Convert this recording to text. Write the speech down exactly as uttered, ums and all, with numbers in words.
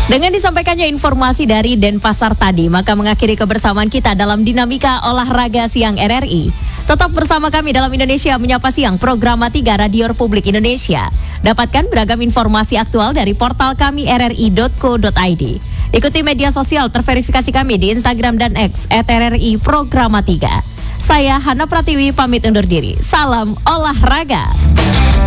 Dengan disampaikannya informasi dari Denpasar tadi, maka mengakhiri kebersamaan kita dalam Dinamika Olahraga Siang R R I. Tetap bersama kami dalam Indonesia Menyapa Siang, program tiga Radio Republik Indonesia. Dapatkan beragam informasi aktual dari portal kami r r i dot co dot i d. Ikuti media sosial terverifikasi kami di Instagram dan X et r r i Programa tiga. Saya Hana Pratiwi pamit undur diri. Salam olahraga.